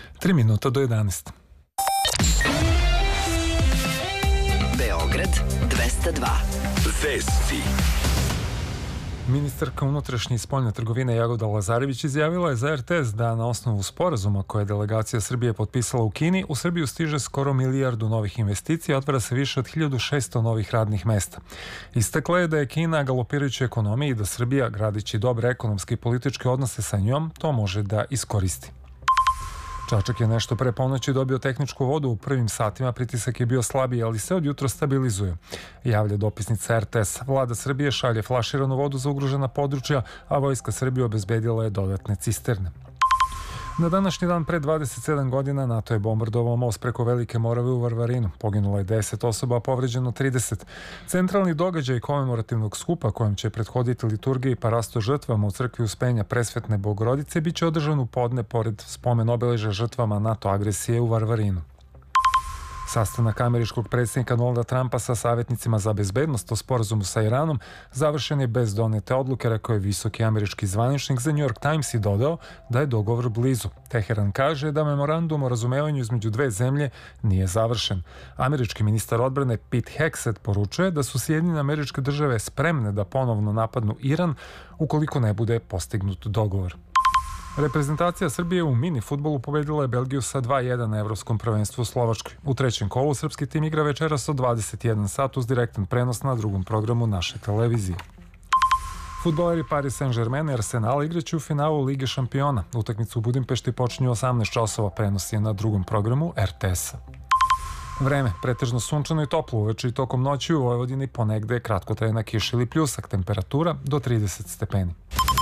3 minuta do 11. Beograd 202. Vesti. Ministarka unutrašnje i spoljne trgovine Jagoda Lazarević izjavila je za RTS da na osnovu sporazuma koje je delegacija Srbije potpisala u Kini, u Srbiju stiže skoro 1 milijardu novih investicija, otvara se više od 1600 novih radnih mesta. Istakla je da je Kina galopirajuća ekonomija i da Srbija, gradići dobre ekonomske i političke odnose sa njom, to može da iskoristi. Čačak je nešto pre ponoći dobio tehničku vodu u prvim satima, pritisak je bio slabiji, ali se od jutra stabilizuje. Javlja dopisnica RTS. Vlada Srbije šalje flaširanu vodu za ugrožena područja, a Vojska Srbije obezbedila je dodatne cisterne. Na današnji dan pre 27 godina NATO je bombardovao most preko Velike Morave u Varvarinu. Poginulo je 10 osoba, a povređeno 30. Centralni događaj komemorativnog skupa kojem će prethoditi liturgija i parasto žrtvama u crkvi Uspenja Presvetne Bogorodice biće održan u podne pored spomen obeležja žrtvama NATO agresije u Varvarinu. Sastanak američkog predsjednika Donalda Trumpa sa savjetnicima za bezbednost o sporazumu sa Iranom završen je bez donete odluke, rekao je visoki američki zvaničnik za New York Times i dodao da je dogovor blizu. Teheran kaže da memorandum o razumevanju između dve zemlje nije završen. Američki ministar odbrane Pete Hegseth poručuje da su Sjedinjene Američke Države spremne da ponovno napadnu Iran ukoliko ne bude postignut dogovor. Reprezentacija Srbije u mini fudbalu pobedila je Belgiju sa 2:1 na Evropskom prvenstvu u Slovačkoj. U trećem kolu srpski tim igra večeras od 21 sat uz direktan prenos na drugom programu naše televizije. Fudbaleri Paris Saint-Germain i Arsenal igraće u finalu Lige šampiona. Utakmicu u Budimpešti počinje u 18 časova, prenos je na drugom programu RTS-a. Vreme, pretežno sunčano i toplo uveče i tokom noći u Vojvodini ponegde kratkotrajna kiša ili pljusak, temperatura do 30 stepeni.